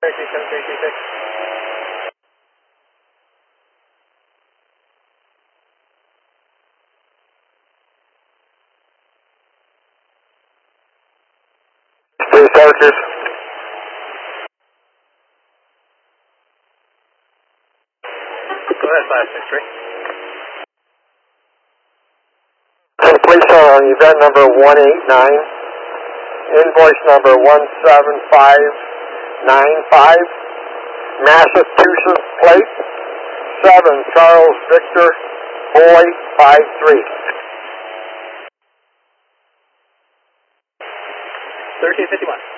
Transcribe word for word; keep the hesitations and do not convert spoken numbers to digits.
thirty seven three two six. Three soldiers. Go ahead, five six three. And police are on event number one eight nine, invoice number one seven five nine five, Massachusetts plate, seven Charles Victor Boy five three. thirteen fifty one.